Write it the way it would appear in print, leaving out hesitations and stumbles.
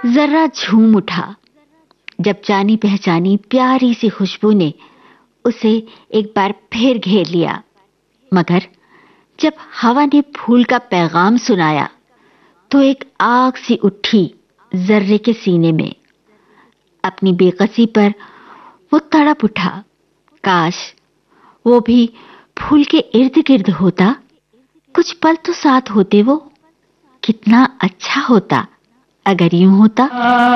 जर्रा झूम उठा जब जानी पहचानी प्यारी सी खुशबू ने उसे एक बार फिर घेर लिया। मगर जब हवा ने फूल का पैगाम सुनाया तो एक आग सी उठी जर्रे के सीने में। अपनी बेकसी पर वो तड़प उठा। काश वो भी फूल के इर्द गिर्द होता, कुछ पल तो साथ होते वो। कितना अच्छा होता अगर यूं होता।